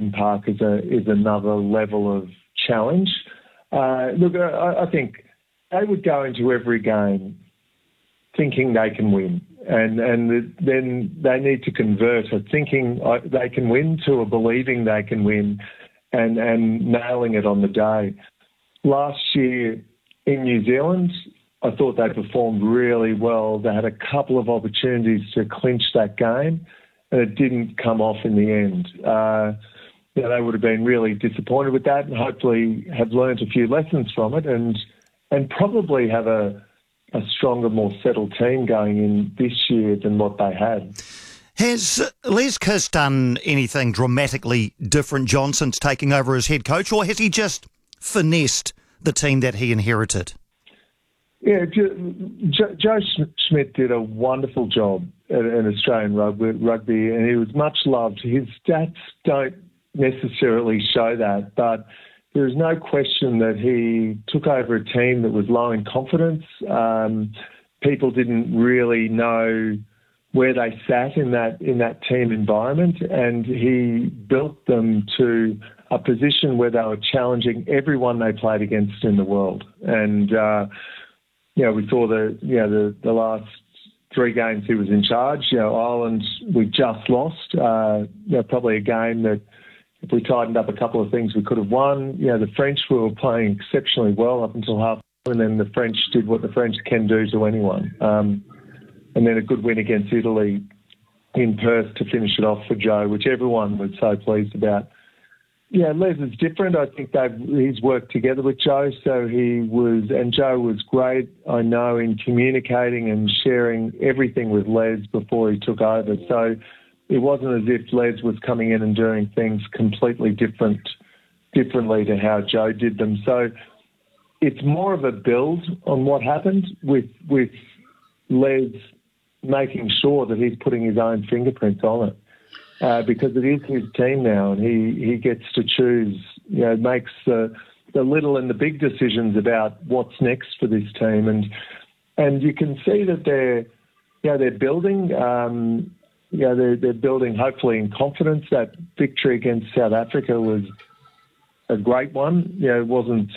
Eden Park is another level of challenge. Look, I think they would go into every game thinking they can win, and then they need to convert a thinking they can win to a believing they can win, and nailing it on the day. Last year in New Zealand, I thought they performed really well. They had a couple of opportunities to clinch that game, and it didn't come off in the end. They would have been really disappointed with that, and hopefully have learned a few lessons from it, and probably have a stronger, more settled team going in this year than what they had. Has Les Kiss done anything dramatically different, John, since taking over as head coach, or has he just finessed the team that he inherited? Yeah, Joe Schmidt did a wonderful job in Australian rugby, and he was much loved. His stats don't necessarily show that, but there is no question that he took over a team that was low in confidence. People didn't really know where they sat in that team environment, and he built them to a position where they were challenging everyone they played against in the world. And we saw the last 3 games he was in charge. Ireland, we just lost. Probably a game that if we tightened up a couple of things, we could have won. The French were playing exceptionally well up until half, and then the French did what the French can do to anyone. And then a good win against Italy in Perth to finish it off for Joe, which everyone was so pleased about. Yeah, Les is different. I think he's worked together with Joe, and Joe was great, I know, in communicating and sharing everything with Les before he took over. So it wasn't as if Les was coming in and doing things completely differently to how Joe did them. So it's more of a build on what happened with Les making sure that he's putting his own fingerprints on it. Because it is his team now, and he gets to choose, makes the little and the big decisions about what's next for this team, and you can see that they're building, they're building hopefully in confidence. That victory against South Africa was a great one. It wasn't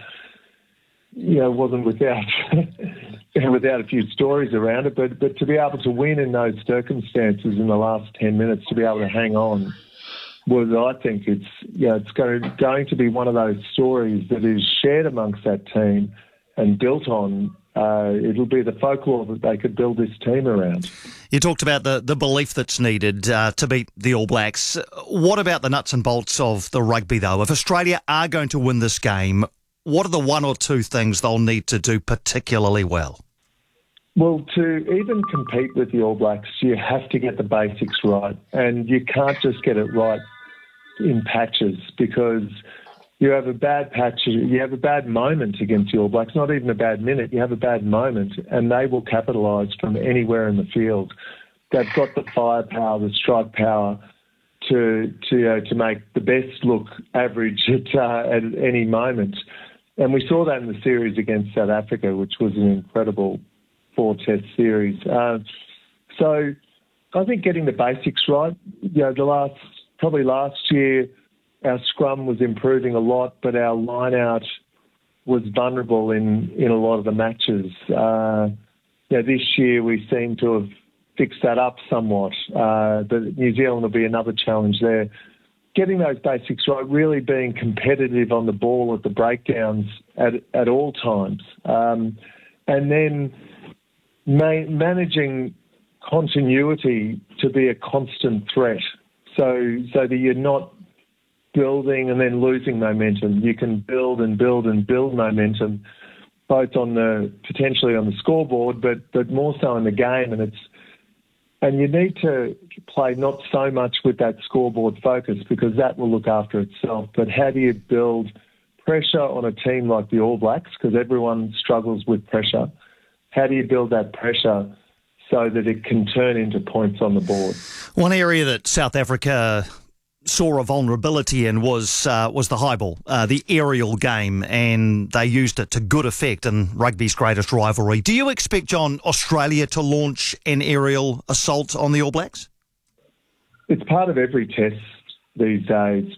without without a few stories around it, but to be able to win in those circumstances in the last 10 minutes, to be able to hang on, I think it's going to be one of those stories that is shared amongst that team and built on. It'll be the folklore that they could build this team around. You talked about the belief that's needed to beat the All Blacks. What about the nuts and bolts of the rugby, though? If Australia are going to win this game, what are the 1 or 2 things they'll need to do particularly well? Well, to even compete with the All Blacks, you have to get the basics right, and you can't just get it right in patches, because you have a bad patch, you have a bad moment against the All Blacks, not even a bad minute, you have a bad moment, and they will capitalise from anywhere in the field. They've got the firepower, the strike power to make the best look average at any moment. And we saw that in the series against South Africa, which was an incredible 4-test series. So I think getting the basics right, last year our scrum was improving a lot, but our line-out was vulnerable in a lot of the matches. This year we seem to have fixed that up somewhat. But New Zealand will be another challenge there. Getting those basics right, really being competitive on the ball at the breakdowns at all times. And then managing continuity to be a constant threat, so that you're not building and then losing momentum. You can build and build and build momentum, both potentially on the scoreboard, but more so in the game. And you need to play not so much with that scoreboard focus, because that will look after itself. But how do you build pressure on a team like the All Blacks? Because everyone struggles with pressure. How do you build that pressure so that it can turn into points on the board? One area that South Africa saw a vulnerability in was the high ball, the aerial game, and they used it to good effect in rugby's greatest rivalry. Do you expect, John, Australia to launch an aerial assault on the All Blacks? It's part of every test these days,